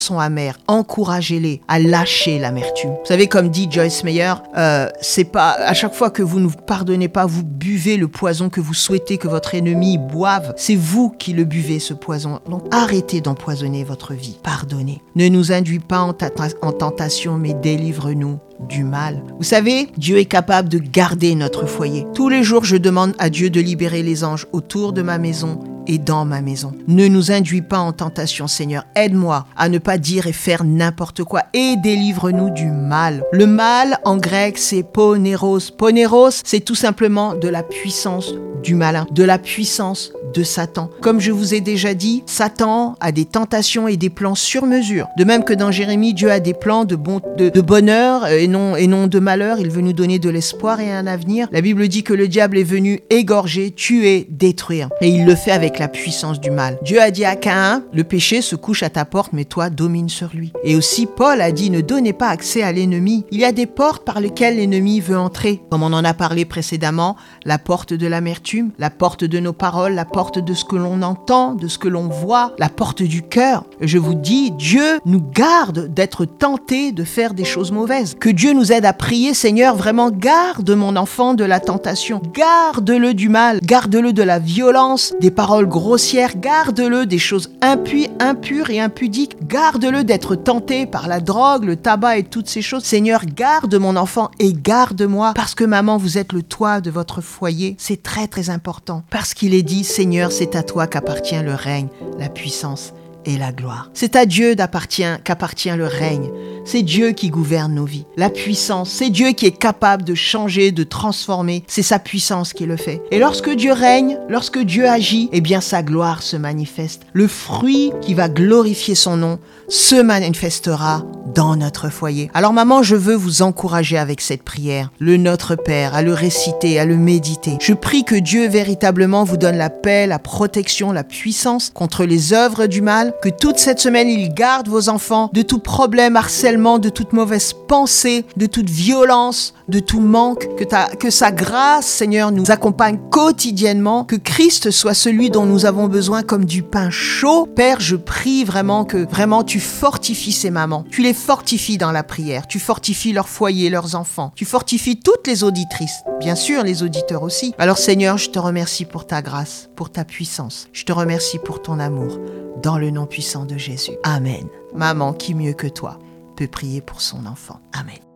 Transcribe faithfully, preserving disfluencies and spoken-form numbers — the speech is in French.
sont amères, encouragez-les à lâcher l'amertume. Vous savez, comme dit Joyce Meyer, euh, c'est pas à chaque fois que vous ne pardonnez pas, vous buvez le poison que vous souhaitez que votre ennemi boive. C'est vous qui le buvez, ce poison. Donc arrêtez d'empoisonner votre vie. Pardonnez. Ne nous induis pas en, tata- en tentation, mais délivre-nous du mal. Vous savez, Dieu est capable de garder notre foyer. Tous les jours, je demande à Dieu de libérer les anges autour de ma maison et dans ma maison. Ne nous induis pas en tentation, Seigneur. Aide-moi à ne pas dire et faire n'importe quoi et délivre-nous du mal. Le mal, en grec, c'est poneros. Poneros, c'est tout simplement de la puissance du malin, de la puissance de Satan. Comme je vous ai déjà dit, Satan a des tentations et des plans sur mesure. De même que dans Jérémie, Dieu a des plans de, bon, de, de bonheur et non, et non de malheur. Il veut nous donner de l'espoir et un avenir. La Bible dit que le diable est venu égorger, tuer, détruire. Et il le fait avec la puissance du mal. Dieu a dit à Caïn, le péché se couche à ta porte, mais toi domine sur lui. Et aussi Paul a dit, ne donnez pas accès à l'ennemi. Il y a des portes par lesquelles l'ennemi veut entrer. Comme on en a parlé précédemment, la porte de l'amertume, la porte de nos paroles, la porte de ce que l'on entend, de ce que l'on voit, la porte du cœur. Je vous dis, Dieu nous garde d'être tentés de faire des choses mauvaises. Que Dieu nous aide à prier, Seigneur, vraiment garde mon enfant de la tentation, garde-le du mal, garde-le de la violence, des paroles grossières, garde-le des choses impues, impures et impudiques, garde-le d'être tenté par la drogue, le tabac et toutes ces choses. Seigneur, garde mon enfant et garde-moi, parce que maman, vous êtes le toit de votre foyer. C'est très très important, parce qu'il est dit, Seigneur, c'est à toi qu'appartient le règne, la puissance et la gloire. C'est à Dieu d'appartient, qu'appartient le règne. C'est Dieu qui gouverne nos vies. La puissance, c'est Dieu qui est capable de changer, de transformer. C'est sa puissance qui le fait. Et lorsque Dieu règne, lorsque Dieu agit, eh bien sa gloire se manifeste. Le fruit qui va glorifier son nom se manifestera dans notre foyer. Alors maman, je veux vous encourager avec cette prière, le Notre Père, à le réciter, à le méditer. Je prie que Dieu véritablement vous donne la paix, la protection, la puissance contre les œuvres du mal, que toute cette semaine, il garde vos enfants de tout problème, harcèlement, de toute mauvaise pensée, de toute violence, de tout manque, que, ta, que sa grâce, Seigneur, nous accompagne quotidiennement, que Christ soit celui dont nous avons besoin comme du pain chaud. Père, je prie vraiment que vraiment tu fortifies ces mamans, tu les fortifies dans la prière, tu fortifies leur foyer, leurs enfants, tu fortifies toutes les auditrices, bien sûr les auditeurs aussi. Alors Seigneur, je te remercie pour ta grâce, pour ta puissance, je te remercie pour ton amour, dans le nom puissant de Jésus. Amen. Maman, qui mieux que toi peut prier pour son enfant. Amen.